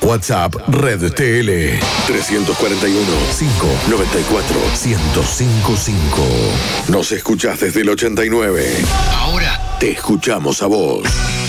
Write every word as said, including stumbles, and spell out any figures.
WhatsApp Red T L tres cuatro uno, cinco nueve cuatro, uno cero cinco cinco. Nos escuchás desde el ochenta y nueve. Ahora te escuchamos a vos.